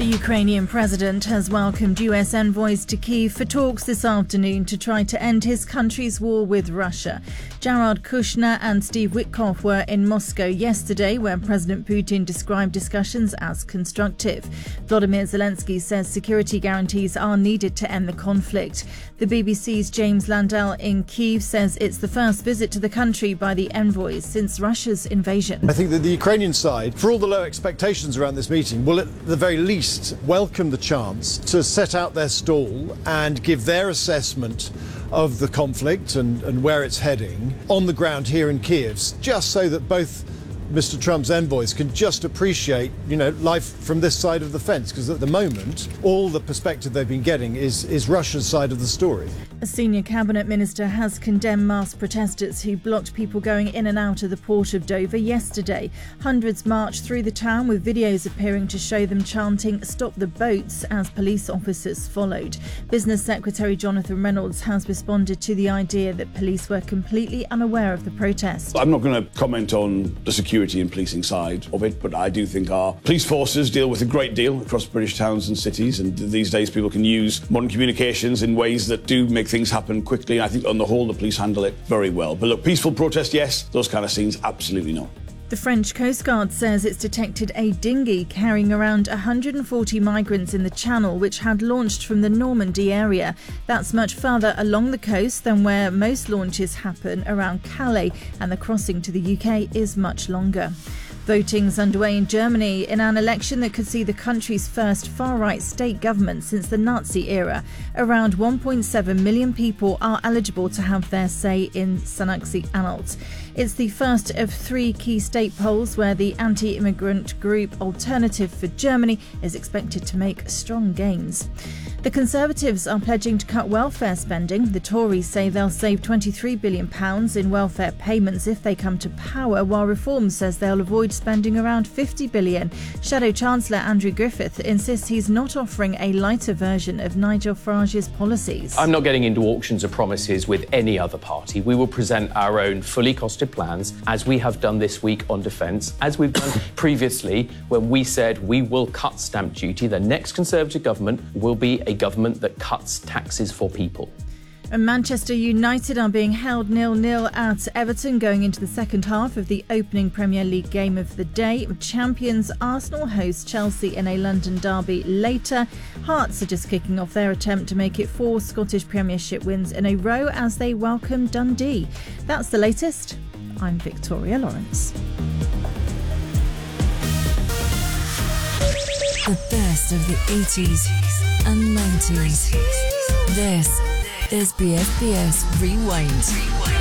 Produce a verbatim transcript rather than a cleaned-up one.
The Ukrainian president has welcomed U S envoys to Kyiv for talks this afternoon to try to end his country's war with Russia. Jared Kushner and Steve Witkoff were in Moscow yesterday, where President Putin described discussions as constructive. Volodymyr Zelensky says security guarantees are needed to end the conflict. The B B C's James Landell in Kyiv says it's the first visit to the country by the envoys since Russia's invasion. I think that the Ukrainian side, for all the low expectations around this meeting, will at the very least welcome the chance to set out their stall and give their assessment of the conflict and, and where it's heading on the ground here in Kyiv, just so that both Mister Trump's envoys can just appreciate, you know, life from this side of the fence, because at the moment, all the perspective they've been getting is, is Russia's side of the story. A senior cabinet minister has condemned masked protesters who blocked people going in and out of the port of Dover yesterday. Hundreds marched through the town with videos appearing to show them chanting "Stop the boats" as police officers followed. Business Secretary Jonathan Reynolds has responded to the idea that police were completely unaware of the protest. I'm not going to comment on the security and policing side of it, but I do think our police forces deal with a great deal across British towns and cities, and these days people can use modern communications in ways that do make things happen quickly. I think on the whole the police handle it very well. But look, peaceful protest, yes. Those kind of scenes, absolutely not. The French Coast Guard says it's detected a dinghy carrying around one hundred forty migrants in the Channel, which had launched from the Normandy area. That's much further along the coast than where most launches happen, around Calais, and the crossing to the U K is much longer. Voting's underway in Germany in an election that could see the country's first far-right state government since the Nazi era. Around one point seven million people are eligible to have their say in Sachsen-Anhalt. It's the first of three key state polls where the anti-immigrant group Alternative for Germany is expected to make strong gains. The Conservatives are pledging to cut welfare spending. The Tories say they'll save twenty-three billion pounds in welfare payments if they come to power, while Reform says they'll avoid spending around fifty billion pounds. Shadow Chancellor Andrew Griffith insists he's not offering a lighter version of Nigel Farage's policies. I'm not getting into auctions of promises with any other party. We will present our own fully costed plans, as we have done this week on defence, as we've done previously when we said we will cut stamp duty. The next Conservative government will be a government that cuts taxes for people. And Manchester United are being held nil-nil at Everton going into the second half of the opening Premier League game of the day. Champions Arsenal host Chelsea in a London derby later. Hearts are just kicking off their attempt to make it four Scottish Premiership wins in a row as they welcome Dundee. That's the latest. I'm Victoria Lawrence. The best of the eighties and nineties. This is B F B S Rewind.